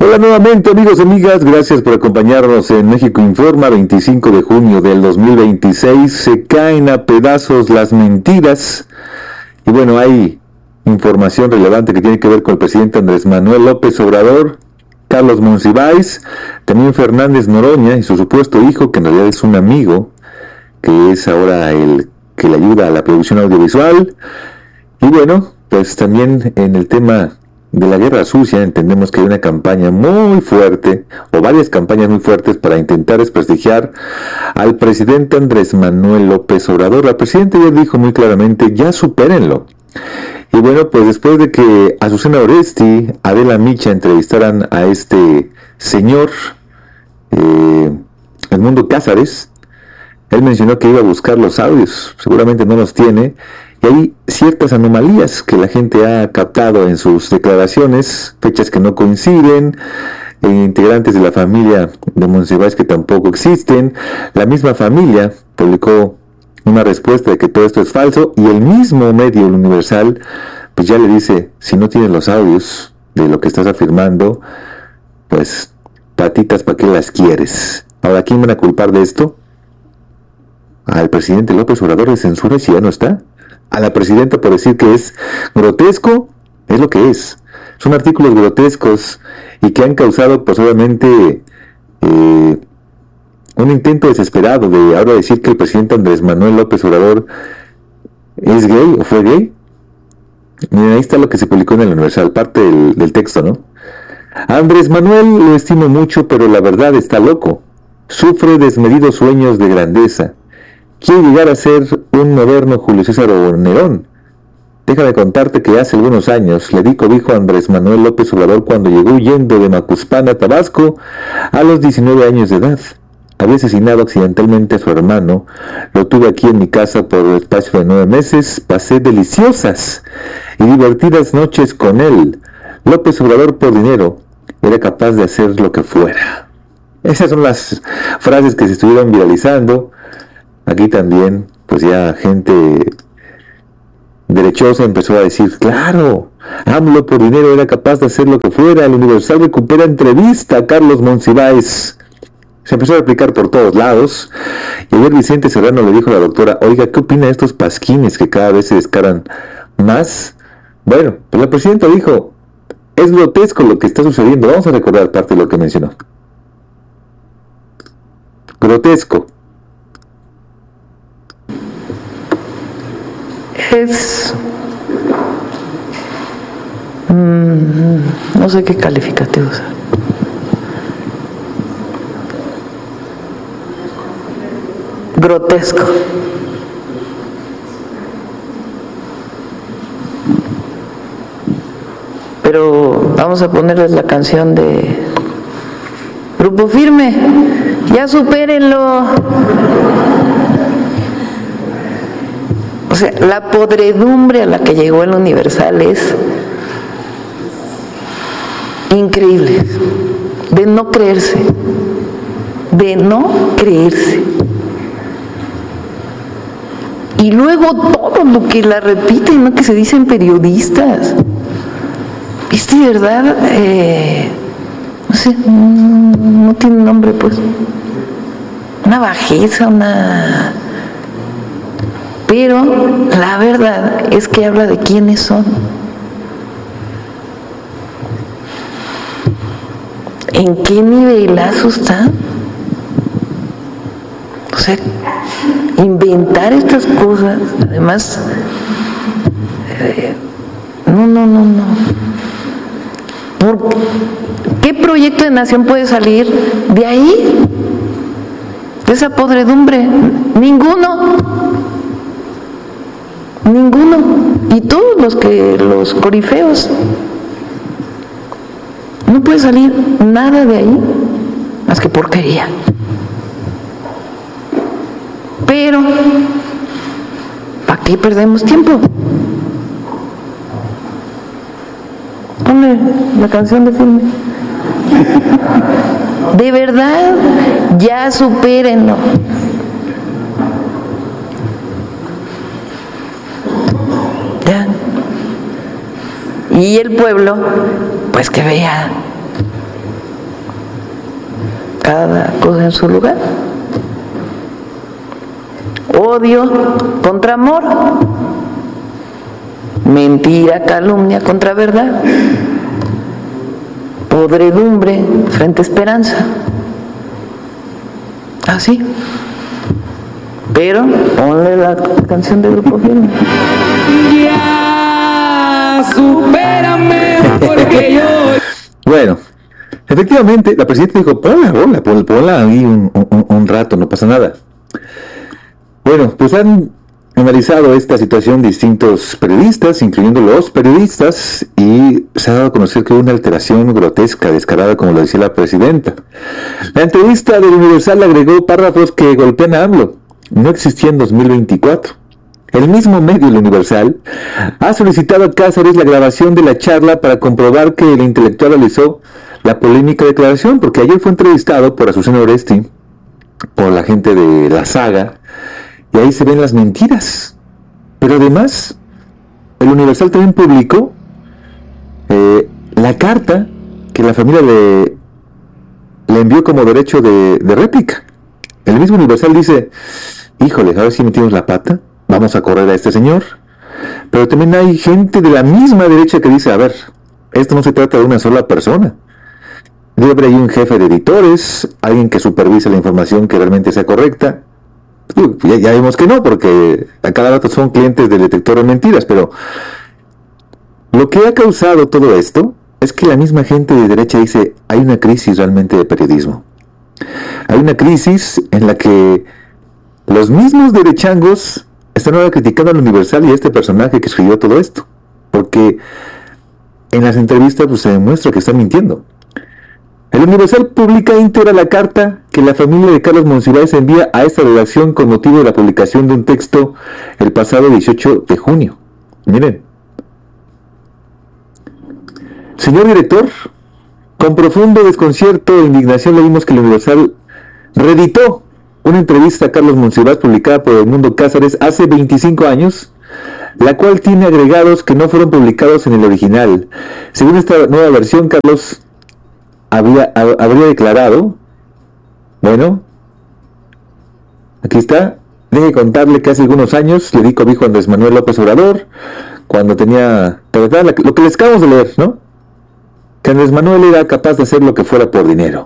Hola nuevamente amigos y amigas, gracias por acompañarnos en México Informa, 25 de junio del 2026. Se caen a pedazos las mentiras y bueno, hay información relevante que tiene que ver con el presidente Andrés Manuel López Obrador, Carlos Monsiváis, también Fernández Noroña y su supuesto hijo, que en realidad es un amigo, que es ahora el que le ayuda a la producción audiovisual. Y bueno, pues también en el tema de la guerra sucia entendemos que hay una campaña muy fuerte, o varias campañas muy fuertes para intentar desprestigiar al presidente Andrés Manuel López Obrador. La presidenta ya dijo muy claramente, ya supérenlo. Y bueno, pues después de que Azucena Oresti, Adela Micha entrevistaran a este señor, Edmundo Cázares, él mencionó que iba a buscar los audios, seguramente no los tiene, y hay ciertas anomalías que la gente ha captado en sus declaraciones, fechas que no coinciden, integrantes de la familia de Monsiváis que tampoco existen. La misma familia publicó una respuesta de que todo esto es falso, y el mismo medio, el Universal, pues ya le dice, si no tienes los audios de lo que estás afirmando, pues patitas, ¿para qué las quieres? Ahora, ¿a quién van a culpar de esto? Al presidente López Obrador de censura si ya no está. A la presidenta por decir que es grotesco, es lo que es. Son artículos grotescos y que han causado pues obviamente un intento desesperado de ahora decir que el presidente Andrés Manuel López Obrador es gay o fue gay. Miren, ahí está lo que se publicó en el Universal, parte del texto, ¿no? Andrés Manuel lo estimo mucho, pero la verdad está loco. Sufre desmedidos sueños de grandeza. Quiere llegar a ser un moderno Julio César o Nerón. Déjame contarte que hace algunos años le di cobijo a Andrés Manuel López Obrador cuando llegó huyendo de Macuspana a Tabasco a los 19 años de edad. Había asesinado accidentalmente a su hermano. Lo tuve aquí en mi casa por el espacio de 9 meses. Pasé deliciosas y divertidas noches con él. López Obrador por dinero era capaz de hacer lo que fuera. Esas son las frases que se estuvieron viralizando. Aquí también, pues ya gente derechosa empezó a decir, claro, AMLO por dinero era capaz de hacer lo que fuera. El Universal recupera entrevista a Carlos Monsiváis. Se empezó a replicar por todos lados. Y ayer Vicente Serrano le dijo a la doctora, oiga, ¿qué opina de estos pasquines que cada vez se descaran más? Bueno, pues la presidenta dijo, es grotesco lo que está sucediendo. Vamos a recordar parte de lo que mencionó. Grotesco. Es... no sé qué calificativo usar. Grotesco. Pero vamos a ponerles la canción de Grupo Firme. Ya supérenlo. O sea, la podredumbre a la que llegó el Universal es increíble, de no creerse, y luego todo lo que la repiten, ¿no? Que se dicen periodistas, ¿viste? De verdad, no sé, no tiene nombre, pues, una bajeza, pero la verdad es que habla de quiénes son, en qué nivelazo están. O sea, inventar estas cosas, además, no. ¿Por qué proyecto de nación puede salir de ahí? De esa podredumbre. Ninguno. Y todos los corifeos. No puede salir nada de ahí más que porquería. Pero ¿para qué perdemos tiempo? Ponle la canción de Firme. De verdad, ya supérenlo. Ya. Y el pueblo, pues que vea cada cosa en su lugar. Odio contra amor, mentira, calumnia contra verdad, podredumbre frente a esperanza. Así. Pero ponle la canción de Grupo Firme. Ya, supérame, porque yo... Bueno, efectivamente, la presidenta dijo, ponla ahí un rato, no pasa nada. Bueno, pues han analizado esta situación distintos periodistas, incluyendo los periodistas, y se ha dado a conocer que hubo una alteración grotesca, descarada, como lo decía la presidenta. La entrevista del Universal agregó párrafos que golpean a AMLO. No existía en 2024. El mismo medio, el Universal, ha solicitado a Cáceres la grabación de la charla para comprobar que el intelectual realizó la polémica declaración, porque ayer fue entrevistado por Azucena Oresti, por la gente de La Saga, y ahí se ven las mentiras. Pero además, el Universal también publicó la carta que la familia le envió como derecho de réplica. El mismo Universal dice, híjole, a ver si metimos la pata, vamos a correr a este señor. Pero también hay gente de la misma derecha que dice, a ver, esto no se trata de una sola persona. Debe haber ahí un jefe de editores, alguien que supervise la información que realmente sea correcta. Ya vimos que no, porque a cada rato son clientes del detector de mentiras, pero lo que ha causado todo esto es que la misma gente de derecha dice, hay una crisis realmente de periodismo. Hay una crisis en la que los mismos derechangos están ahora criticando al Universal y a este personaje que escribió todo esto, porque en las entrevistas pues, se demuestra que están mintiendo. El Universal publica íntegra la carta que la familia de Carlos Monsiváis envía a esta redacción con motivo de la publicación de un texto el pasado 18 de junio. Miren. Señor director, con profundo desconcierto e indignación leímos que el Universal reeditó una entrevista a Carlos Monsiváis publicada por Edmundo Cáceres hace 25 años, la cual tiene agregados que no fueron publicados en el original. Según esta nueva versión, Carlos habría declarado, bueno, aquí está, deje contarle que hace algunos años le di cobijo a Andrés Manuel López Obrador, cuando tenía, lo que les acabamos de leer, ¿no? Que Andrés Manuel era capaz de hacer lo que fuera por dinero.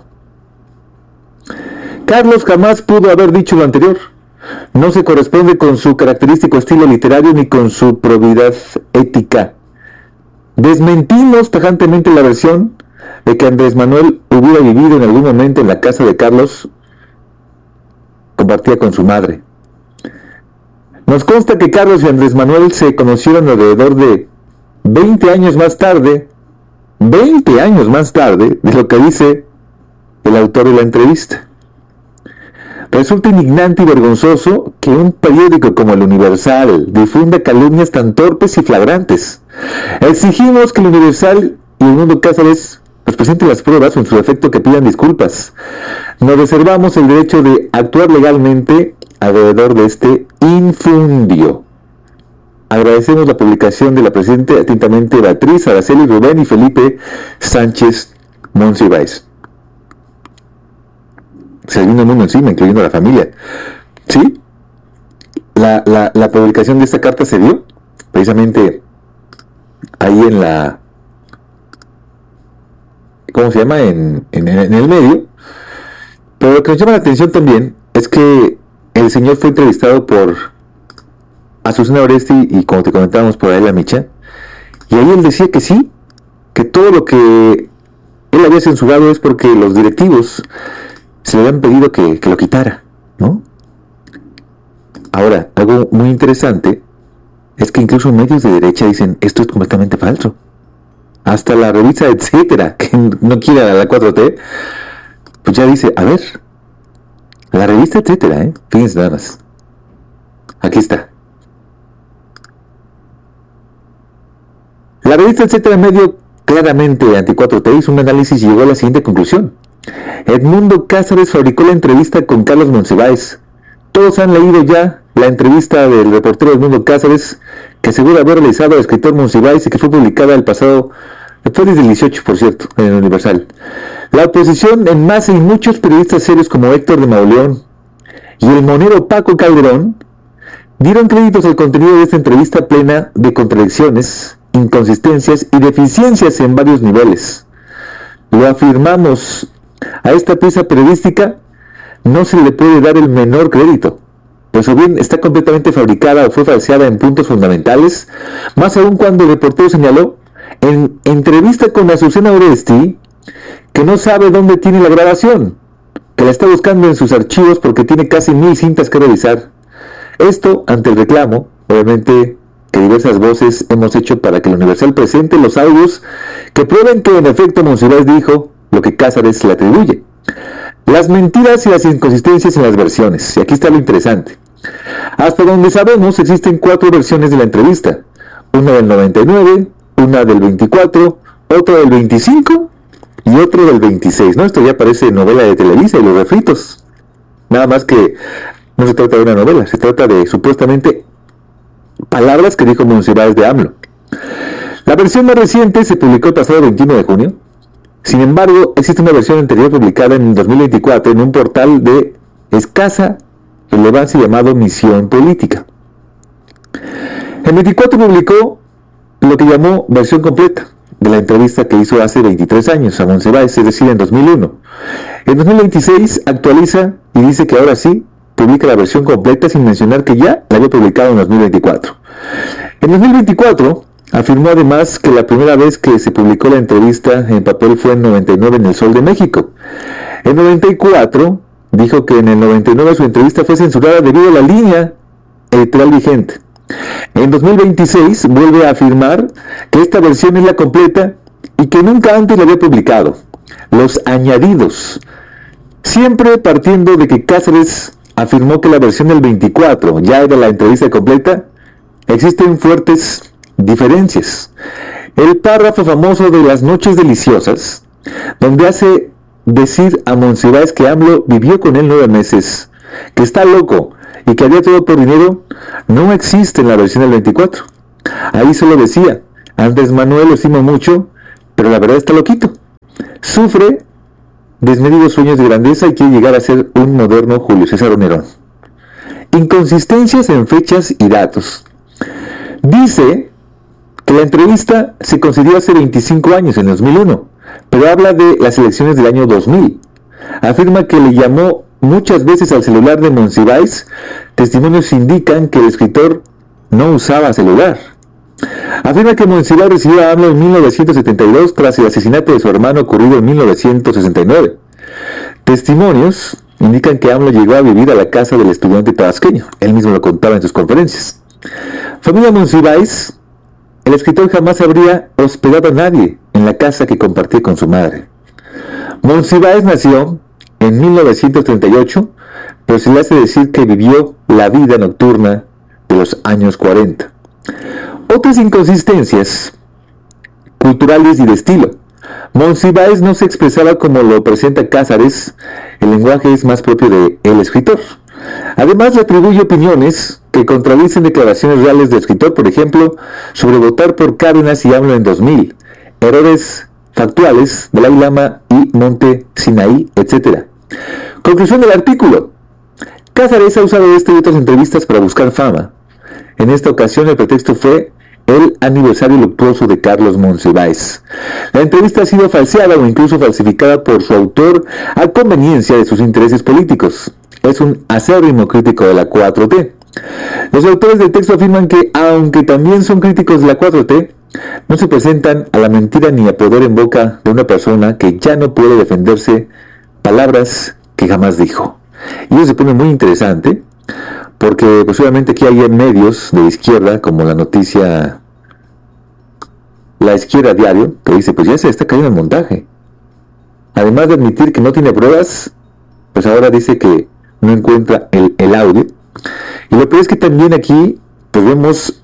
Carlos jamás pudo haber dicho lo anterior. No se corresponde con su característico estilo literario ni con su probidad ética. Desmentimos tajantemente la versión de que Andrés Manuel hubiera vivido en algún momento en la casa de Carlos, compartía con su madre. Nos consta que Carlos y Andrés Manuel se conocieron alrededor de 20 años más tarde de lo que dice el autor de la entrevista. Resulta indignante y vergonzoso que un periódico como el Universal difunda calumnias tan torpes y flagrantes. Exigimos que el Universal y Edmundo Cáceres nos presenten las pruebas o en su defecto que pidan disculpas. Nos reservamos el derecho de actuar legalmente alrededor de este infundio. Agradecemos la publicación de la presidenta atentamente Beatriz, Araceli, Rubén y Felipe Sánchez Monsiváis. Se vino el mundo encima, incluyendo a la familia. ¿Sí? La publicación de esta carta se dio precisamente ahí en la... ¿Cómo se llama? En el medio. Pero lo que nos llama la atención también es que el señor fue entrevistado por Azucena Oresti y, como te comentábamos, por Adela Micha, y ahí él decía que sí, que todo lo que él había censurado es porque los directivos se le habían pedido que lo quitara, ¿no? Ahora, algo muy interesante es que incluso medios de derecha dicen esto es completamente falso. Hasta la revista Etcétera, que no quiere a la 4T, pues ya dice, a ver, la revista Etcétera, fíjense nada más. Aquí está. La revista Etcétera, medio claramente anti-4T, hizo un análisis y llegó a la siguiente conclusión. Edmundo Cáceres fabricó la entrevista con Carlos Monsiváis. Todos han leído ya la entrevista del reportero Edmundo Cáceres, que seguro haber realizado al escritor Monsiváis y que fue publicada el pasado Fue desde el 18, por cierto, en el Universal. La oposición en masa y muchos periodistas serios como Héctor de Mauleón y el monero Paco Calderón dieron créditos al contenido de esta entrevista plena de contradicciones, inconsistencias y deficiencias en varios niveles. Lo afirmamos, a esta pieza periodística no se le puede dar el menor crédito, pues o bien está completamente fabricada o fue falseada en puntos fundamentales, más aún cuando el reportero señaló en entrevista con Azucena Oresti que no sabe dónde tiene la grabación, que la está buscando en sus archivos porque tiene casi 1000 cintas que revisar. Esto ante el reclamo, obviamente, que diversas voces hemos hecho para que el Universal presente los audios que prueben que en efecto Monsiváis dijo lo que Cázares le atribuye. Las mentiras y las inconsistencias en las versiones, y aquí está lo interesante. Hasta donde sabemos existen 4 versiones de la entrevista, una del 99, una del 24, otra del 25 y otra del 26, ¿no? Esto ya parece novela de Televisa y los refritos. Nada más que no se trata de una novela, se trata de supuestamente palabras que dijo Monsiváis de AMLO. La versión más reciente se publicó el pasado 21 de junio. Sin embargo, existe una versión anterior publicada en 2024 en un portal de escasa relevancia llamado Misión Política. El 24 publicó lo que llamó versión completa de la entrevista que hizo hace 23 años a Monsiváis, es decir, en 2001. En 2026 actualiza y dice que ahora sí publica la versión completa sin mencionar que ya la había publicado en 2024. En 2024 afirmó además que la primera vez que se publicó la entrevista en papel fue en 99 en El Sol de México. En 94 dijo que en el 99 su entrevista fue censurada debido a la línea editorial vigente. En 2026 vuelve a afirmar que esta versión es la completa y que nunca antes la había publicado. Los añadidos, siempre partiendo de que Cázares afirmó que la versión del 24 ya era la entrevista completa, existen fuertes diferencias. El párrafo famoso de Las Noches Deliciosas, donde hace decir a Monsiváis que AMLO vivió con él 9 meses, que está loco y que había todo por dinero, no existe en la versión del 24. Ahí solo decía, Andrés Manuel lo estima mucho, pero la verdad está loquito. Sufre desmedidos sueños de grandeza y quiere llegar a ser un moderno Julio César Nerón. Inconsistencias en fechas y datos. Dice que la entrevista se concedió hace 25 años, en 2001, pero habla de las elecciones del año 2000. Afirma que le llamó muchas veces al celular de Monsiváis. Testimonios indican que el escritor no usaba celular. Afirma que Monsiváis recibió a AMLO en 1972 tras el asesinato de su hermano ocurrido en 1969. Testimonios indican que AMLO llegó a vivir a la casa del estudiante tabasqueño. Él mismo lo contaba en sus conferencias. Familia Monsiváis, el escritor jamás habría hospedado a nadie en la casa que compartía con su madre. Monsiváis nació en 1938, pero se le hace decir que vivió la vida nocturna de los años 40. Otras inconsistencias culturales y de estilo. Monsiváis no se expresaba como lo presenta Cázares, el lenguaje es más propio de el escritor. Además le atribuye opiniones que contradicen declaraciones reales del escritor, por ejemplo, sobre votar por Cárdenas y AMLO en 2000, errores factuales de Dalai Lama y Monte Sinaí, etc. Conclusión del artículo. Cázares ha usado esta y otras entrevistas para buscar fama. En esta ocasión el pretexto fue el aniversario luctuoso de Carlos Monsiváis. La entrevista ha sido falseada o incluso falsificada por su autor a conveniencia de sus intereses políticos. Es un acérrimo crítico de la 4T. Los autores del texto afirman que, aunque también son críticos de la 4T, no se presentan a la mentira ni a poder en boca de una persona que ya no puede defenderse palabras que jamás dijo. Y eso se pone muy interesante, porque posiblemente aquí hay medios de izquierda, como la noticia La Izquierda Diario, que dice, pues ya se está cayendo el montaje. Además de admitir que no tiene pruebas, pues ahora dice que no encuentra el audio. Y lo peor es que también aquí pues vemos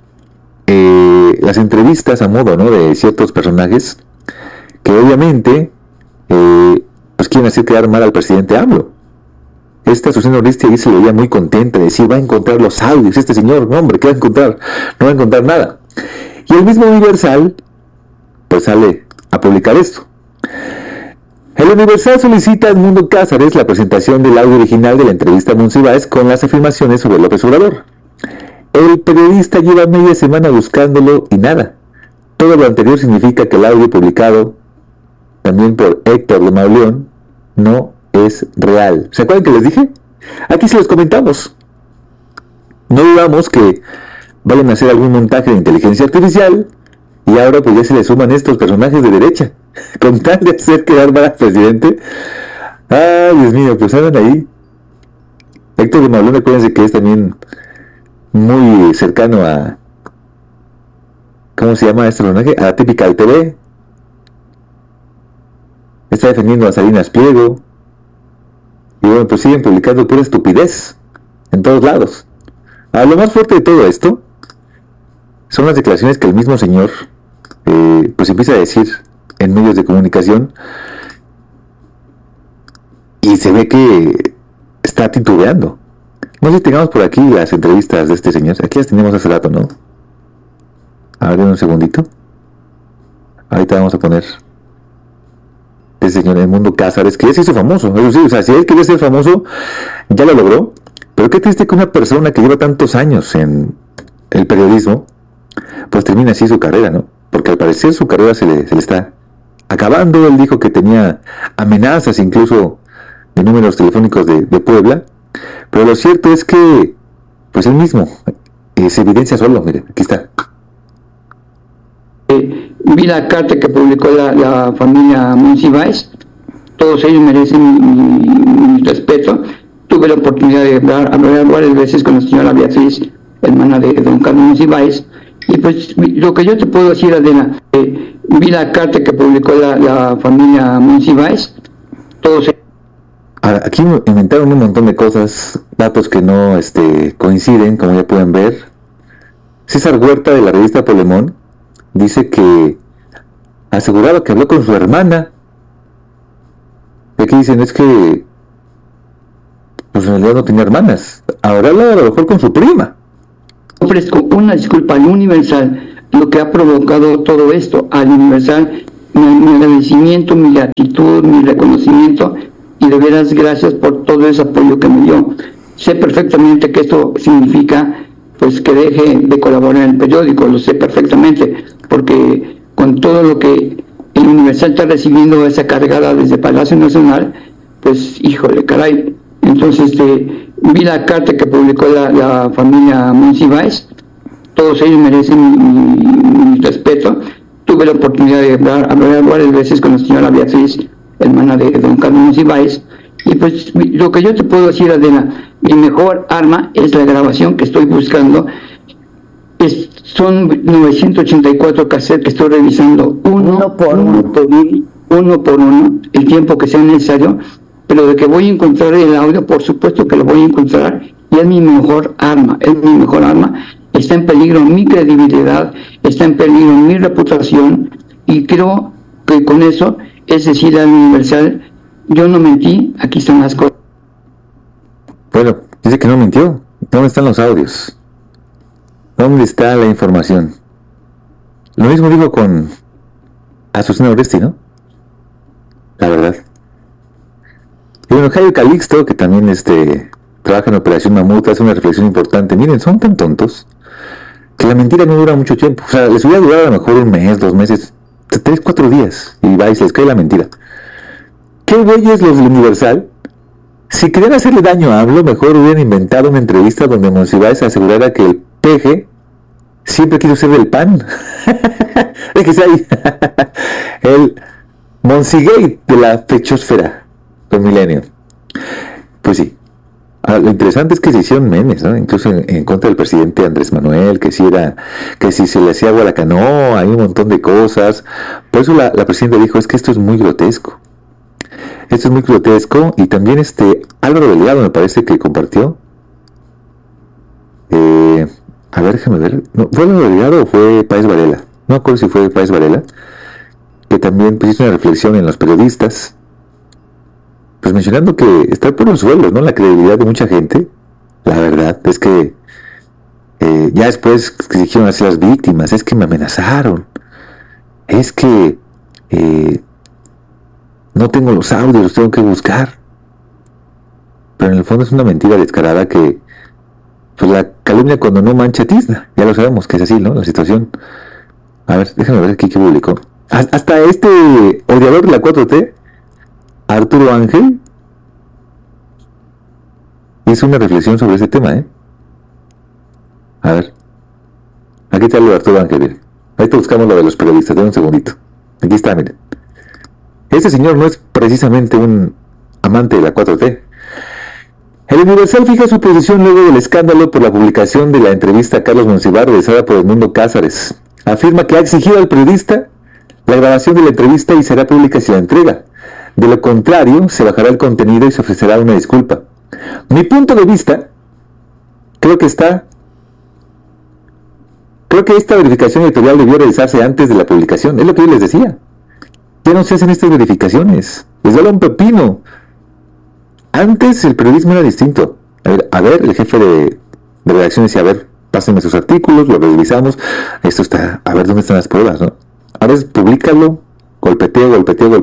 las entrevistas a modo, ¿no?, de ciertos personajes que obviamente pues quieren hacer quedar mal al presidente AMLO. Esta Azucena Oresti ahí se le veía muy contenta, decía, va a encontrar los audios, este señor, no hombre, ¿qué va a encontrar? No va a encontrar nada. Y el mismo Universal pues sale a publicar esto. El Universal solicita a Edmundo Cázares la presentación del audio original de la entrevista a Monsiváis con las afirmaciones sobre López Obrador. El periodista lleva media semana buscándolo y nada. Todo lo anterior significa que el audio publicado también por Héctor de Mauleón no es real. ¿Se acuerdan que les dije? Aquí se los comentamos. No dudamos que vayan a hacer algún montaje de inteligencia artificial y ahora pues ya se le suman estos personajes de derecha con tal de hacer quedar mal al presidente. Ay, Dios mío, pues andan ahí. Héctor de Mauleón, acuérdense que es también muy cercano a, ¿cómo se llama este personaje? A Typical TV. Está defendiendo a Salinas Pliego. Y bueno, pues siguen publicando pura estupidez en todos lados. Lo más fuerte de todo esto son las declaraciones que el mismo señor pues empieza a decir en medios de comunicación, y se ve que está titubeando. No sé si tengamos por aquí las entrevistas de este señor. Aquí las teníamos hace rato, ¿no? A ver, un segundito. Ahorita vamos a poner este señor Edmundo Cázares, que ya se hizo famoso. Eso sí, o sea, si él quería ser famoso, ya lo logró. Pero qué triste que una persona que lleva tantos años en el periodismo, pues termina así su carrera, ¿no? Porque al parecer su carrera se le está acabando. Él dijo que tenía amenazas incluso de números telefónicos de Puebla. Pero lo cierto es que, pues él mismo se evidencia solo. Mire, aquí está. Vi la carta que publicó la familia Monsiváis. Todos ellos merecen mi respeto. Tuve la oportunidad de hablar varias veces con la señora Beatriz, hermana de don Carlos Monsiváis. Y pues lo que yo te puedo decir, Adela, vi la carta que publicó la familia Monsiváis. Todos ellos. Aquí inventaron un montón de cosas, datos que no coinciden, como ya pueden ver. César Huerta, de la revista Polemón, dice que aseguraba que habló con su hermana. Y aquí dicen, es que pues en realidad no tenía hermanas. Ahora habla a lo mejor con su prima. Ofrezco una disculpa al Universal, lo que ha provocado todo esto. Al Universal, mi agradecimiento, mi gratitud, mi reconocimiento, y de veras gracias por todo ese apoyo que me dio. Sé perfectamente que esto significa pues que deje de colaborar en el periódico, lo sé perfectamente, porque con todo lo que el Universal está recibiendo esa cargada desde Palacio Nacional, pues híjole, caray. Entonces vi la carta que publicó la familia Monsiváis. Todos ellos merecen mi respeto. Tuve la oportunidad de hablar varias veces con la señora Beatriz, hermana de don Carlos Monsiváis. Y pues lo que yo te puedo decir, Adela, mi mejor arma es la grabación que estoy buscando. Son 984 cassettes que estoy revisando uno por uno, el tiempo que sea necesario. Pero de que voy a encontrar el audio, por supuesto que lo voy a encontrar, y es mi mejor arma, está en peligro mi credibilidad, está en peligro mi reputación, y creo que con eso es decir al Universal, yo no mentí, aquí están las cosas. Bueno, dice que no mintió. ¿Dónde están los audios? ¿Dónde está la información? Lo mismo dijo con Azucena Oresti, ¿no? La verdad. Y bueno, Jairo Calixto, que también trabaja en Operación Mamut, hace una reflexión importante. Miren, son tan tontos que la mentira no dura mucho tiempo. O sea, les hubiera durado a lo mejor un mes, 2 meses, 3, 4 días, y va y se les cae la mentira. ¿Qué güeyes los del Universal? Si querían hacerle daño a AMLO, mejor hubieran inventado una entrevista donde Monsiváis asegurara que el PG siempre quiso ser del PAN. Es que sea ahí. El Monsigate de la fechosfera con Milenio. Pues sí. Lo interesante es que se hicieron memes, ¿no? Incluso en contra del presidente Andrés Manuel, que si se le hacía agua a la canoa, hay un montón de cosas. Por eso la presidenta dijo, es que esto es muy grotesco. Esto es muy grotesco. Y también Álvaro Delgado me parece que compartió. A ver, déjame ver. ¿No, ¿fue Álvaro Delgado o fue Páez Varela? No me acuerdo si fue Páez Varela. Que también pues, hizo una reflexión en los periodistas. Pues mencionando que está por los suelos, ¿no? La credibilidad de mucha gente. La verdad es que ya después que dijeron así las víctimas, es que me amenazaron. Es que no tengo los audios, los tengo que buscar. Pero en el fondo es una mentira descarada que, pues, la calumnia cuando no mancha tizna. Ya lo sabemos que es así, ¿no? La situación. A ver, déjame ver aquí qué publicó. Hasta este odiador de la 4T, Arturo Ángel, hizo una reflexión sobre ese tema, ¿eh? A ver. Aquí está lo de Arturo Ángel, miren. Ahorita buscamos lo de los periodistas, denme un segundito. Aquí está, miren. Este señor no es precisamente un amante de la 4T. El Universal fija su posición luego del escándalo por la publicación de la entrevista a Carlos Monsiváis realizada por Edmundo Cázares. Afirma que ha exigido al periodista la grabación de la entrevista y será pública si la entrega. De lo contrario, se bajará el contenido y se ofrecerá una disculpa. Mi punto de vista, creo que esta verificación editorial debió realizarse antes de la publicación. Es lo que yo les decía. Ya no se hacen estas verificaciones. Les da un pepino. Antes el periodismo era distinto. A ver, el jefe de redacción decía, a ver, pásenme sus artículos, lo revisamos, esto está, a ver dónde están las pruebas, ¿no? Ahora es públicalo, golpeteo,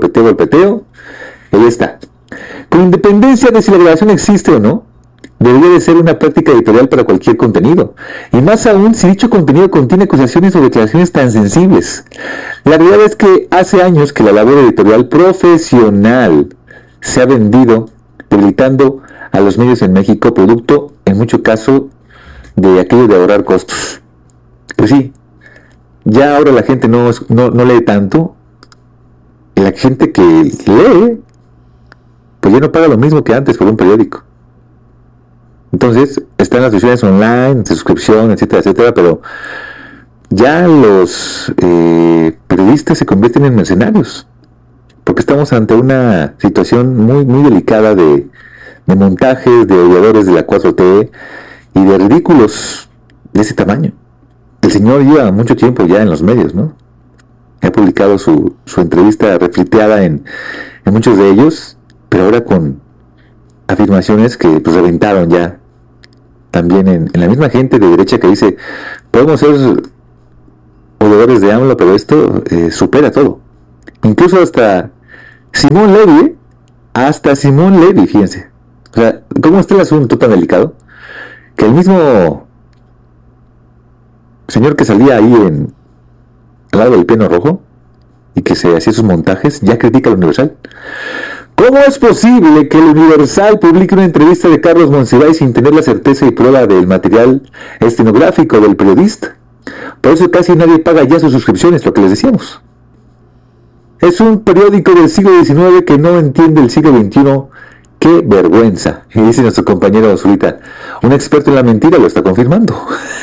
ahí está. Con independencia de si la grabación existe o no, debería de ser una práctica editorial para cualquier contenido, y más aún si dicho contenido contiene acusaciones o declaraciones tan sensibles. La realidad es que hace años que la labor editorial profesional se ha vendido debilitando a los medios en México, producto en mucho caso de aquello de ahorrar costos. Pues sí, ya ahora la gente no lee tanto, y la gente que lee pues ya no paga lo mismo que antes por un periódico. Entonces están las versiones online, de suscripción, etcétera, pero ya los periodistas se convierten en mercenarios, porque estamos ante una situación muy, muy delicada de montajes, de odiadores de la 4T y de ridículos de ese tamaño. El señor lleva mucho tiempo ya en los medios, ¿no? Ha publicado su entrevista refriteada en muchos de ellos, pero ahora con afirmaciones que pues reventaron ya también en la misma gente de derecha que dice, podemos ser odiadores de AMLO, pero esto supera todo. Incluso hasta Simón Levy, fíjense. O sea, ¿cómo está el asunto tan delicado? Que el mismo señor que salía ahí al lado del piano rojo y que se hacía sus montajes, ya critica al Universal. ¿Cómo es posible que el Universal publique una entrevista de Carlos Monsiváis sin tener la certeza y prueba del material estenográfico del periodista? Por eso casi nadie paga ya sus suscripciones, lo que les decíamos. Es un periódico del siglo XIX que no entiende el siglo XXI. ¡Qué vergüenza! Y dice nuestro compañero Zurita, un experto en la mentira lo está confirmando.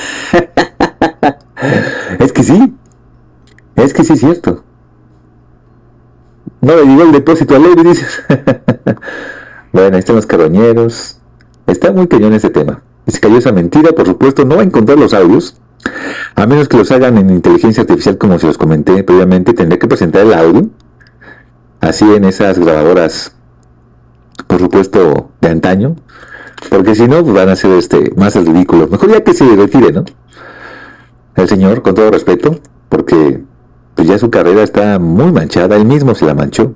Es que sí es cierto. No le llegó el depósito a Levy, dices. Bueno, ahí están los carroñeros. Está muy cañón ese tema. Y se cayó esa mentira, por supuesto, no va a encontrar los audios, a menos que los hagan en inteligencia artificial, como se los comenté previamente. Tendré que presentar el audio, así en esas grabadoras, por supuesto, de antaño, porque si no, pues van a ser más el ridículo. Mejor ya que se retire, ¿no? El señor, con todo respeto, porque pues ya su carrera está muy manchada, él mismo se la manchó.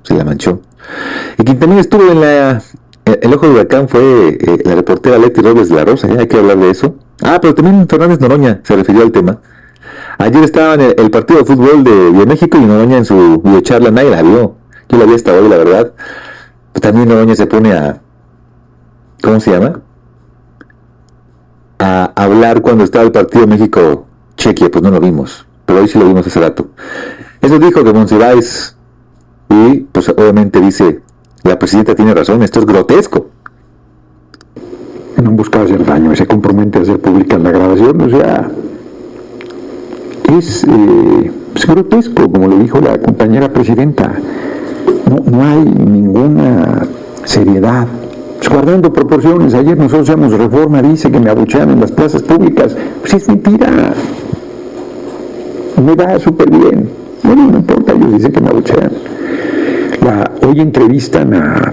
Y quien también estuvo en el ojo de huracán fue la reportera Leti Robles de la Rosa, hay que hablar de eso. Pero también Fernández Noroña se refirió al tema. Ayer estaba en el partido de fútbol de México y Noroña en su videocharla, nadie la vio. Yo la vi hasta hoy, la verdad. Pues también Noroña se pone a hablar cuando estaba el partido México-Chequia, pues no lo vimos, pero hoy sí lo vimos hace rato. Eso dijo de Monsiváis y pues obviamente dice, la presidenta tiene razón, esto es grotesco. No han buscado hacer daño, se compromete a hacer pública la grabación, o sea, es grotesco, como lo dijo la compañera presidenta. No hay ninguna seriedad, pues guardando proporciones. Ayer nosotros hacemos Reforma, dice que me abuchean en las plazas públicas, pues es mentira, me va súper bien, bueno, no importa, ellos dicen que me abuchean. Hoy entrevistan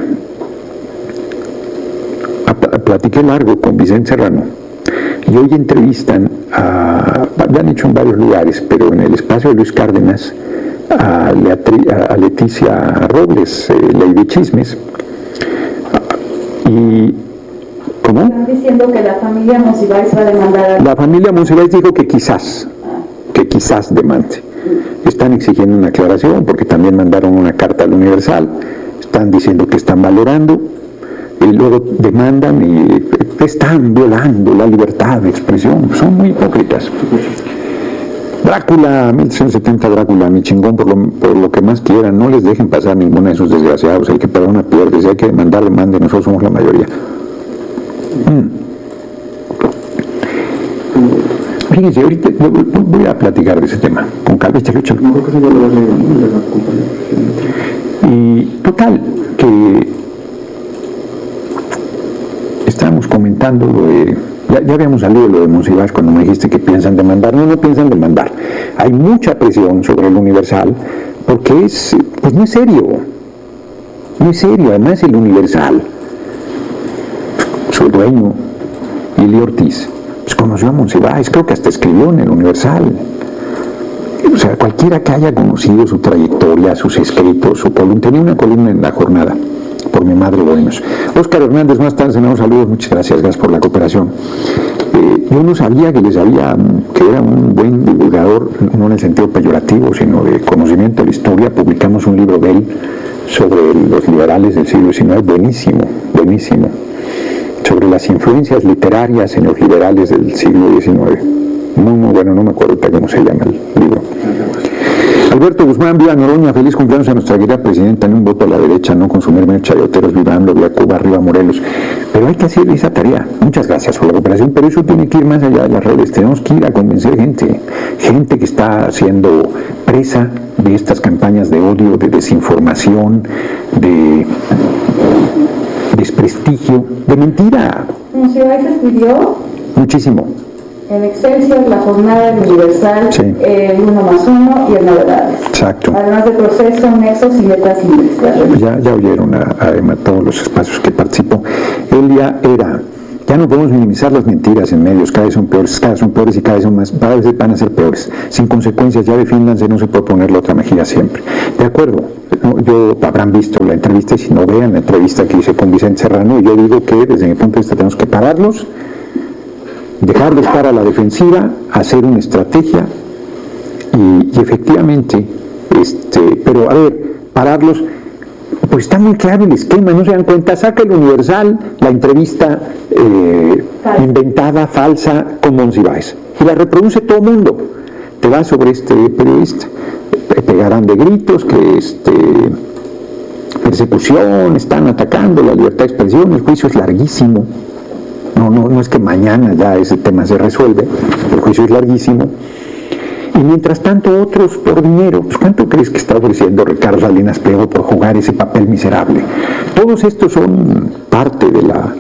platiqué largo con Vicente Serrano, y hoy entrevistan ya han hecho en varios lugares, pero en el espacio de Luis Cárdenas, a Leticia Robles, ley de chismes. Y ¿cómo? Están diciendo que la familia Monsiváis va a demandar. La familia Monsiváis dijo que quizás demande. Están exigiendo una aclaración porque también mandaron una carta al Universal. Están diciendo que están valorando y luego demandan y están violando la libertad de expresión. Son muy hipócritas. Drácula, 1370, Drácula, mi chingón, por lo que más quieran, no les dejen pasar ninguna de esos desgraciados. El que paga una pierde, si hay que demandar, demande, nosotros somos la mayoría. Fíjense, ahorita voy a platicar de ese tema con calma, Chalucho. Y total, que estábamos comentando lo de, ya habíamos salido de lo de Monsiváis cuando me dijiste que piensan demandar. No piensan demandar. Hay mucha presión sobre el Universal porque pues no es serio. No es serio. Además el Universal, su dueño, Ili Ortiz, pues conoció a Monsiváis, creo que hasta escribió en el Universal. O sea, cualquiera que haya conocido su trayectoria, sus escritos, su columna, tenía una columna en La Jornada, por mi madre Bohemios. Óscar Hernández, más tarde, senador, saludos, muchas gracias por la cooperación. Yo no sabía que era un buen divulgador, no en el sentido peyorativo, sino de conocimiento de la historia. Publicamos un libro de él sobre los liberales del siglo XIX, buenísimo, sobre las influencias literarias en los liberales del siglo XIX. Muy bueno, no me acuerdo cómo se llama el libro. Alberto Guzmán, viva Noroña, feliz cumpleaños a nuestra querida presidenta, en un voto a la derecha, no consumir menos chayoteros, viva AMLO, viva Cuba, arriba Morelos. Pero hay que hacer esa tarea. Muchas gracias por la cooperación, pero eso tiene que ir más allá de las redes. Tenemos que ir a convencer gente que está siendo presa de estas campañas de odio, de desinformación, de desprestigio, de mentira. ¿Monsiváis escribió? Muchísimo. En Excelsior, La Jornada, El Universal, sí. El 1+1 y El Novedades. Exacto. Además de Proceso, Nexos y Letras Libres. Ya oyeron además todos los espacios que participó. Él ya no podemos minimizar las mentiras en medios, cada vez son peores y cada vez van a ser peores. Sin consecuencias, ya defiéndanse, no se puede poner la otra mejilla siempre. De acuerdo, habrán visto la entrevista, y si no, vean la entrevista que hice con Vicente Serrano, y yo digo que desde mi punto de vista tenemos que pararlos, dejar de estar a la defensiva, hacer una estrategia y efectivamente, pero a ver, pararlos, pues está muy claro el esquema, no se dan cuenta, saca el Universal la entrevista inventada, falsa, con Monsiváis, y la reproduce todo el mundo, te va sobre este periodista, pegarán de gritos que persecución, están atacando la libertad de expresión, el juicio es larguísimo. No es que mañana ya ese tema se resuelve, el juicio es larguísimo. Y mientras tanto otros por dinero, pues ¿cuánto crees que está ofreciendo Ricardo Salinas Pliego por jugar ese papel miserable? Todos estos son parte de la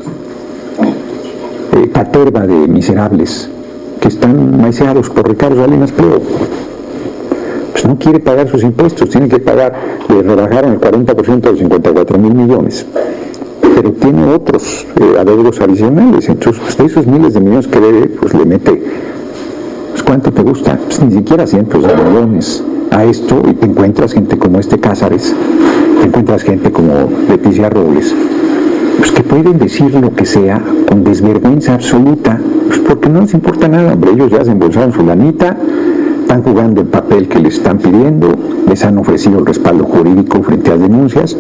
caterva de miserables que están maiceados por Ricardo Salinas Pliego. Pues no quiere pagar sus impuestos, tiene que pagar, le rebajaron el 40% de los 54,000 millones. Pero tiene otros adeudos adicionales, entonces pues, de esos miles de millones que debe, pues le mete, pues ¿cuánto te gusta? Pues ni siquiera cientos de millones a esto, y te encuentras gente como Cázares, te encuentras gente como Leticia Robles, pues que pueden decir lo que sea con desvergüenza absoluta, pues porque no les importa nada, hombre, ellos ya se embolsaron su lanita, están jugando el papel que les están pidiendo, les han ofrecido el respaldo jurídico frente a denuncias.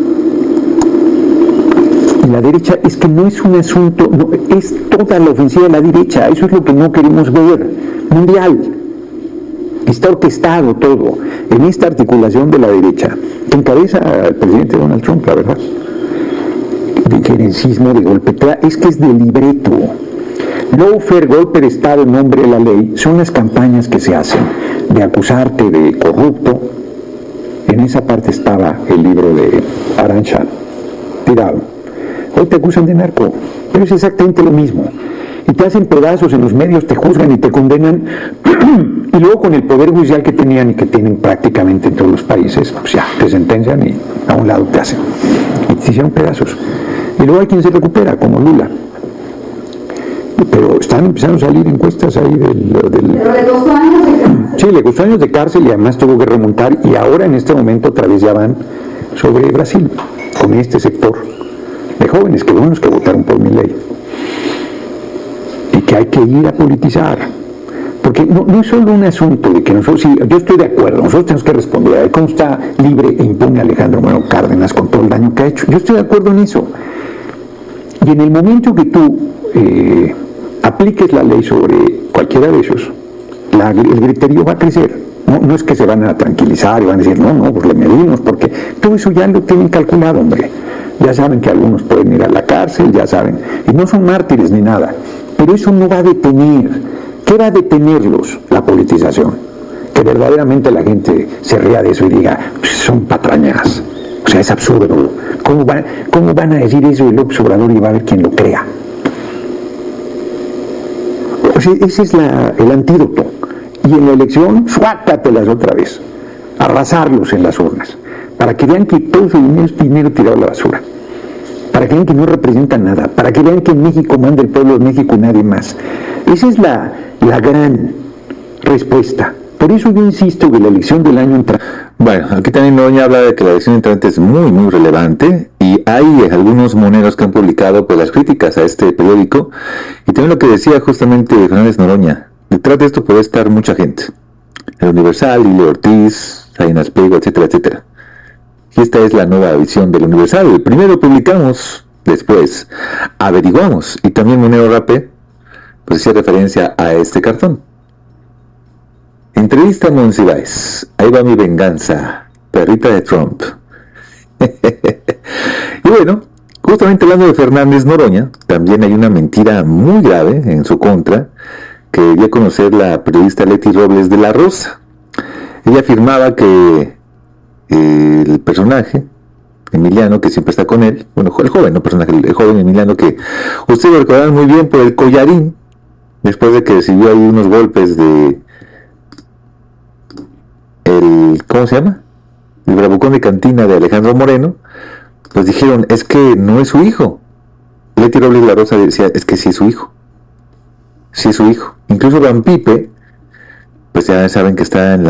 Y la derecha es que no es un asunto, no, es toda la ofensiva de la derecha, eso es lo que no queremos ver, mundial. Está orquestado todo en esta articulación de la derecha, que encabeza al presidente Donald Trump, la verdad, de querencismo, de golpetea, es que es de libreto. Lawfare, golpe de Estado en nombre de la ley, son las campañas que se hacen de acusarte de corrupto. En esa parte estaba el libro de Arantxa tirado. Hoy te acusan de narco, pero es exactamente lo mismo. Y te hacen pedazos en los medios, te juzgan y te condenan, y luego con el poder judicial que tenían y que tienen prácticamente en todos los países, pues ya, te sentencian y a un lado te hacen. Y te hicieron pedazos. Y luego hay quien se recupera, como Lula. Pero están empezando a salir encuestas ahí del... Pero le costó años de cárcel. Sí, le costó años de cárcel y además tuvo que remontar, y ahora en este momento otra vez ya van sobre Brasil, con este sector de jóvenes que buenos que votaron por mi ley. Y que hay que ir a politizar. Porque no es solo un asunto de que nosotros, sí, yo estoy de acuerdo, nosotros tenemos que responder a ver cómo está libre e impune Alejandro Moreno Cárdenas con todo el daño que ha hecho. Yo estoy de acuerdo en eso. Y en el momento que tú apliques la ley sobre cualquiera de esos, el griterío va a crecer. No es que se van a tranquilizar y van a decir, no, pues le medimos, porque todo eso ya lo tienen calculado, hombre. Ya saben que algunos pueden ir a la cárcel, ya saben. Y no son mártires ni nada. Pero eso no va a detener. ¿Qué va a detenerlos? La politización. Que verdaderamente la gente se ría de eso y diga, son patrañas. O sea, es absurdo. ¿Cómo van a decir eso el López Obrador y va a haber quien lo crea? O sea, ese es el antídoto. Y en la elección, suácatelas otra vez. Arrasarlos en las urnas. Para que vean que todo su dinero es dinero tirado a la basura. Para que vean que no representan nada. Para que vean que en México manda el pueblo de México y nadie más. Esa es la gran respuesta. Por eso yo insisto que la elección del año entrante... Bueno, aquí también Noroña habla de que la elección entrante es muy, muy relevante, y hay algunos moneros que han publicado pues las críticas a este periódico, y también lo que decía justamente Fernández Noroña. Detrás de esto puede estar mucha gente. El Universal, Lili Ortiz, Salinas Pliego, etcétera, etcétera. Y esta es la nueva visión del Universal. Primero publicamos, después averiguamos. Y también Monero Rapé pues hacía referencia a este cartón. Entrevista a Monsiváis. Ahí va mi venganza, perrita de Trump. Y bueno, justamente hablando de Fernández Noroña, también hay una mentira muy grave en su contra, que dio a conocer la periodista Leti Robles de la Rosa. Ella afirmaba que el personaje, Emiliano, que siempre está con él, bueno, el joven, no personaje, el joven Emiliano, que ustedes lo recordarán muy bien por el collarín, después de que recibió ahí unos golpes de ¿cómo se llama? El bravucón de cantina de Alejandro Moreno, pues dijeron, es que no es su hijo. Leti Robles de la Rosa decía, es que sí es su hijo. Sí es su hijo. Incluso Van Pipe, pues ya saben que está en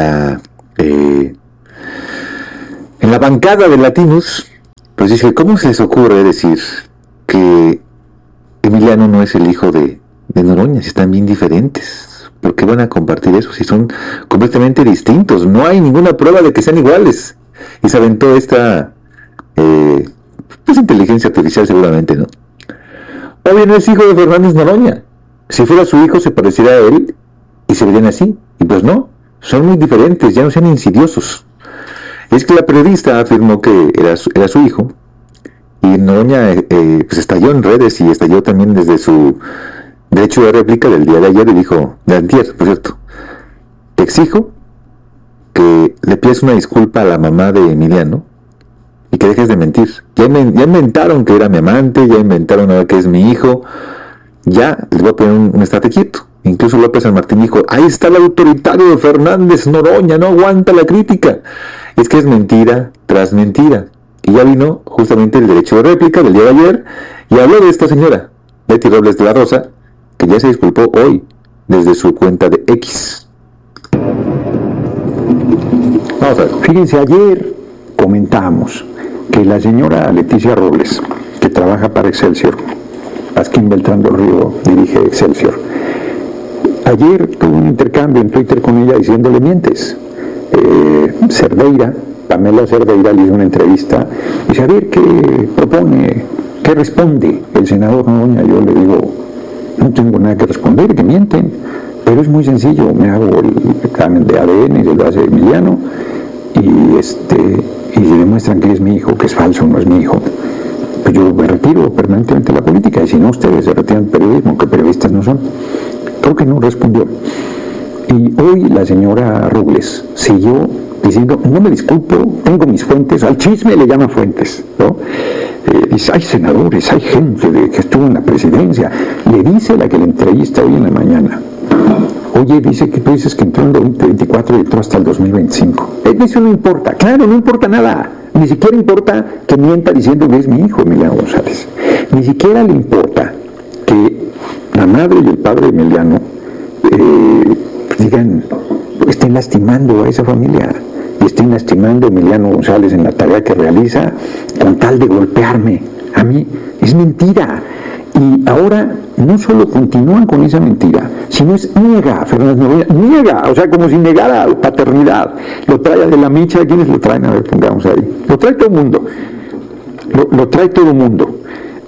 la bancada de Latinos, pues dice, ¿cómo se les ocurre decir que Emiliano no es el hijo de Noroña, si están bien diferentes? ¿Por qué van a compartir eso si son completamente distintos? No hay ninguna prueba de que sean iguales. Y se aventó esta pues inteligencia artificial seguramente, ¿no? Obvio no es hijo de Fernández Noroña. Si fuera su hijo se pareciera a él y se verían así. Y pues no, son muy diferentes, ya no sean insidiosos. Es que la periodista afirmó que era su hijo, y Noroña pues estalló en redes y estalló también desde su derecho de réplica del día de ayer, y dijo, de antier, por cierto, exijo que le pidas una disculpa a la mamá de Emiliano y que dejes de mentir. Ya inventaron que era mi amante, ya inventaron ahora que es mi hijo, ya les voy a poner un estate quieto. Incluso López San Martín dijo, ahí está el autoritario de Fernández Noroña, no aguanta la crítica. Es que es mentira tras mentira. Y ya vino justamente el derecho de réplica del día de ayer y habló de esta señora, Leti Robles de la Rosa, que ya se disculpó hoy desde su cuenta de X. Vamos a ver. Fíjense, ayer comentamos que la señora Leticia Robles, que trabaja para Excelsior, Pasquín Beltrán del Río dirige Excelsior, ayer tuve un intercambio en Twitter con ella diciéndole mientes. Pamela Cerdeira le hizo una entrevista y dice, a ver qué propone, qué responde el senador Noroña. Yo le digo, no tengo nada que responder, que mienten, pero es muy sencillo, me hago el examen de ADN, se lo hace Emiliano y demuestran que es mi hijo, que es falso, no es mi hijo. Pues yo me retiro permanentemente de la política, y si no, ustedes se retiran del periodismo, que periodistas no son. Creo que no respondió. Y hoy la señora Robles siguió diciendo, no me disculpo, tengo mis fuentes, al chisme le llama fuentes, ¿no? Dice, hay senadores, hay gente que estuvo en la presidencia. Le dice la que le entrevista hoy en la mañana, oye, dice que tú dices que entró en el 2024 y entró hasta el 2025. Eso no importa, claro, no importa nada. Ni siquiera importa que mienta diciendo que es mi hijo, Emiliano González. Ni siquiera le importa que la madre y el padre de Emiliano estén lastimando a esa familia y estén lastimando a Emiliano González en la tarea que realiza con tal de golpearme a mí. Es mentira. Y ahora no solo continúan con esa mentira, sino niega, Fernández Noroña, niega, o sea, como si negara paternidad. Lo trae de la micha. ¿Quiénes lo traen? A ver, pongamos ahí. Lo trae todo el mundo. Lo trae todo el mundo.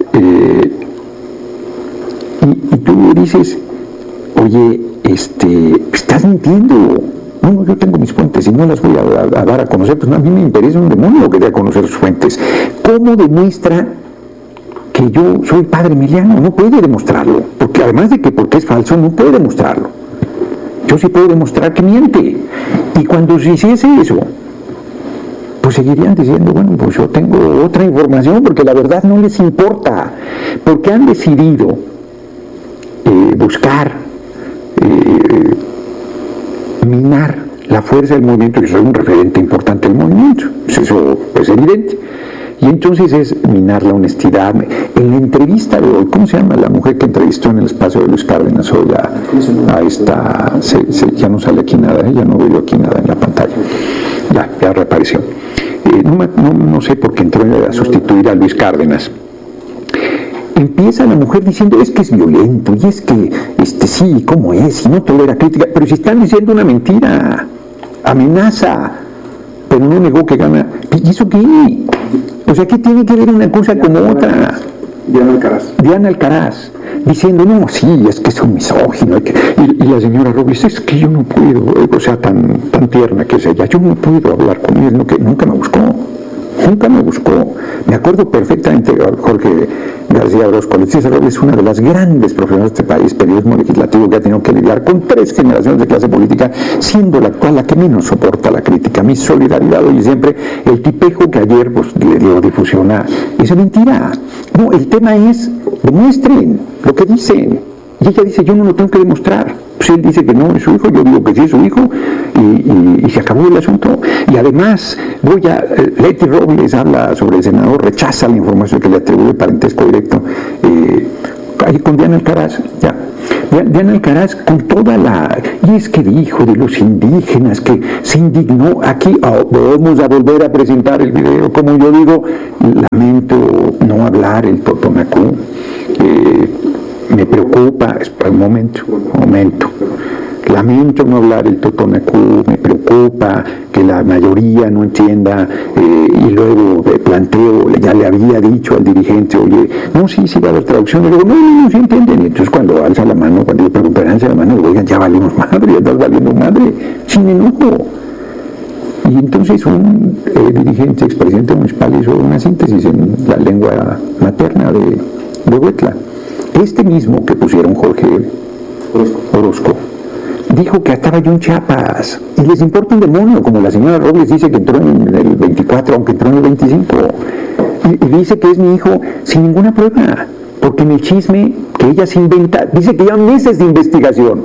Y tú dices, oye, estás mintiendo. No, yo tengo mis fuentes y no las voy a dar a conocer. Pues no, a mí me interesa un demonio que dé a conocer sus fuentes. ¿Cómo demuestra que yo soy padre Emiliano? No puede demostrarlo, porque además de que porque es falso, no puede demostrarlo. Yo sí puedo demostrar que miente. Y cuando se hiciese eso, pues seguirían diciendo, bueno, pues yo tengo otra información, porque la verdad no les importa, porque han decidido buscar minar la fuerza del movimiento. Yo soy un referente importante del movimiento, pues eso es evidente. Y entonces es minar la honestidad. En la entrevista de hoy, ¿cómo se llama la mujer que entrevistó en el espacio de Luis Cárdenas hoy a esta? Ya no sale aquí nada, ya no veo aquí nada en la pantalla. Ya reapareció. No sé por qué entró a sustituir a Luis Cárdenas. Empieza la mujer diciendo, es que es violento, y es que, sí, ¿cómo es? Y no tolera crítica. Pero si están diciendo una mentira, amenaza, pero no negó que gana. ¿Y eso qué? O sea, ¿qué tiene que ver una cosa con otra? Diana Alcaraz, diciendo, no, sí, es que es un misógino. Y la señora Robles, es que yo no puedo, o sea, tan tierna que es ella, yo no puedo hablar con él, nunca me buscó. Me acuerdo perfectamente, Jorge García Orozco. Leticia Robles es una de las grandes profesionales de este país, periodismo legislativo, que ha tenido que lidiar con 3 generaciones de clase política, siendo la actual la que menos soporta la crítica. Mi solidaridad hoy y siempre. El tipejo que ayer le dio difusión a esa mentira. No, el tema es, demuestren lo que dicen. Y ella dice, yo no lo tengo que demostrar. Pues él dice que no es su hijo, yo digo que sí es su hijo, y se acabó el asunto. Y además, Leti Robles habla sobre el senador, rechaza la información que le atribuye parentesco directo. Ahí con Diana Alcaraz, ya. Diana Alcaraz con toda y es que dijo de los indígenas, que se indignó. Aquí vamos a volver a presentar el video. Como yo digo, lamento no hablar el totonacú. Me preocupa, espera un momento, lamento no hablar el totonacú, me preocupa que la mayoría no entienda, y luego planteo, ya le había dicho al dirigente, oye, no, sí va a haber traducción, y luego, no, sí entienden, y entonces cuando alza la mano, cuando yo pregunto, alza la mano, le oigan, ya valimos madre, ya estás valiendo madre, sin enojo. Y entonces un dirigente, expresidente municipal, hizo una síntesis en la lengua materna de Huetla. Este mismo que pusieron Jorge Orozco dijo que estaba yo en Chiapas y les importa un demonio, como la señora Robles dice que entró en el 24, aunque entró en el 25, y dice que es mi hijo sin ninguna prueba, porque en el chisme que ella se inventa, dice que llevan meses de investigación.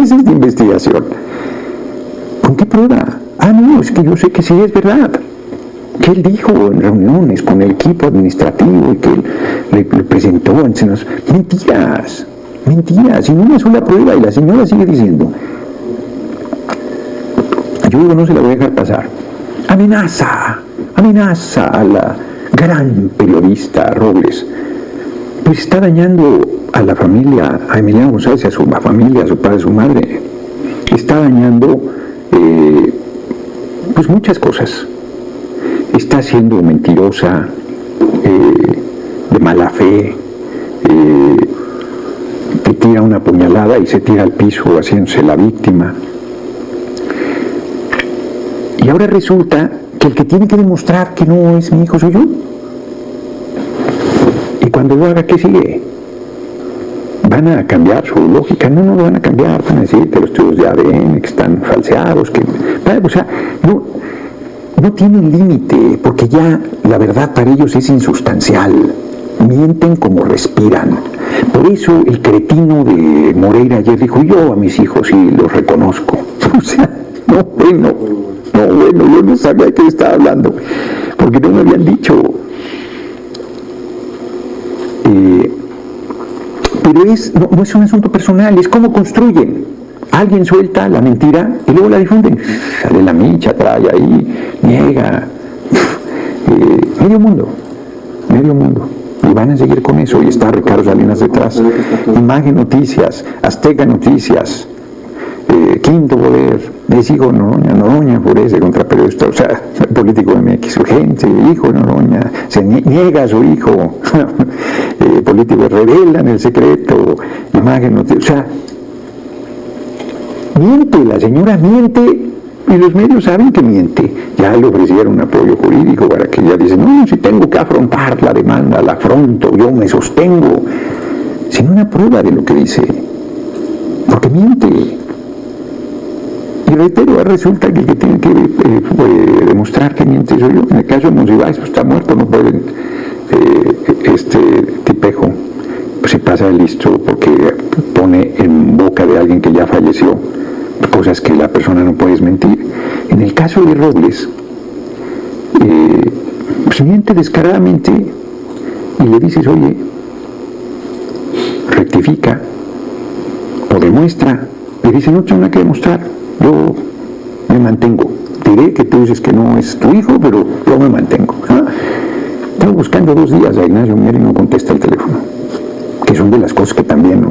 ¿Con qué prueba? No, es que yo sé que sí es verdad, que él dijo en reuniones con el equipo administrativo y que él le presentó mentiras, sin una sola prueba. Y la señora sigue diciendo, yo digo, no se la voy a dejar pasar. Amenaza a la gran periodista Robles. Pues está dañando a la familia, a Emiliano González, a su familia, a su padre, a su madre. Está dañando pues muchas cosas. Está siendo mentirosa, de mala fe, que tira una puñalada y se tira al piso haciéndose la víctima. Y ahora resulta que el que tiene que demostrar que no es mi hijo soy yo. Y cuando lo haga, ¿qué sigue? ¿Van a cambiar su lógica? No lo van a cambiar. Van a decir que los estudios de ADN que están falseados, no tienen límite, porque ya la verdad para ellos es insustancial. Mienten como respiran. Por eso el cretino de Moreira ayer dijo, yo a mis hijos sí los reconozco. Yo no sabía de qué estaba hablando, porque no me habían dicho. Pero no es un asunto personal, es cómo construyen. Alguien suelta la mentira y luego la difunden. Sale la micha, trae ahí, niega. Medio mundo. Y van a seguir con eso. Y está Ricardo Salinas detrás. Imagen Noticias, Azteca Noticias, Quinto Poder, es hijo de Noroña ofrece contra periodista, o sea, político MX, urgente, hijo de Noroña, se niega a su hijo, políticos revelan el secreto, Imagen Noticias, o sea, miente, la señora miente. Y los medios saben que miente. Ya le ofrecieron apoyo jurídico para que ella dice, no, si tengo que afrontar la demanda, la afronto, yo me sostengo. Sin una prueba de lo que dice. Porque miente. Y reitero, resulta que el que tiene que demostrar que miente soy yo. En el caso de Monsiváis, pues está muerto, no pueden, tipejo, pues se pasa de listo porque pone en boca de alguien que ya falleció cosas que la persona no puede desmentir. En el caso de Robles, pues miente descaradamente y le dices, oye, rectifica o demuestra. Le dice, no tengo nada que demostrar, yo me mantengo. Diré que tú dices que no es tu hijo, pero yo me mantengo. Estaba buscando 2 días a Ignacio Mier y no contesta el teléfono, que son de las cosas que también...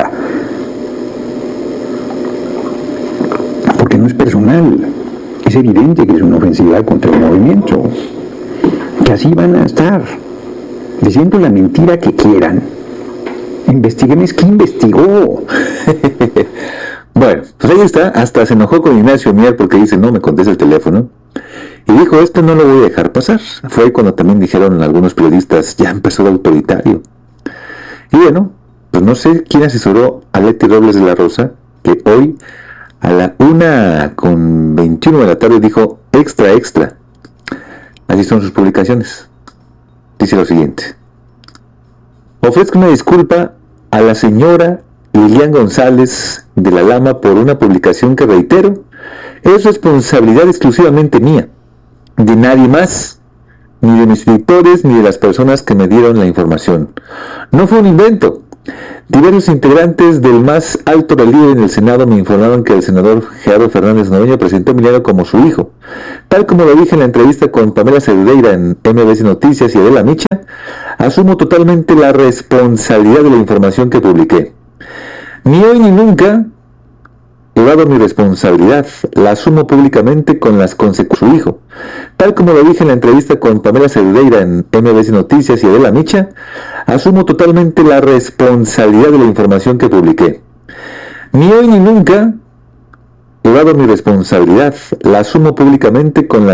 porque no es personal, es evidente que es una ofensiva contra el movimiento, que así van a estar, diciendo la mentira que quieran. Investiguen, es que investigó. Bueno, pues ahí está, hasta se enojó con Ignacio Mier porque dice, no me contesta el teléfono, y dijo, esto no lo voy a dejar pasar. Fue cuando también dijeron algunos periodistas, ya empezó el autoritario. Y bueno, pues no sé quién asesoró a Leti Robles de la Rosa, que hoy a la 1:21 de la tarde dijo extra. Así son sus publicaciones. Dice lo siguiente: ofrezco una disculpa a la señora Lilian González de la Lama por una publicación que, reitero, es responsabilidad exclusivamente mía, de nadie más, ni de mis editores ni de las personas que me dieron la información. No fue un invento. Diversos integrantes del más alto relieve en el Senado me informaron que el senador Gerardo Fernández Noroña presentó a Emiliano como su hijo. Tal como lo dije en la entrevista con Pamela Cerdeira en MBS Noticias y Adela Micha, asumo totalmente la responsabilidad de la información que publiqué. Ni hoy ni nunca he dado mi responsabilidad, la asumo públicamente con las consecuencias de su hijo. Tal como lo dije en la entrevista con Pamela Cerdeira en MBS Noticias y Adela Micha, asumo totalmente la responsabilidad de la información que publiqué. Ni hoy ni nunca he dado mi responsabilidad, la asumo públicamente con las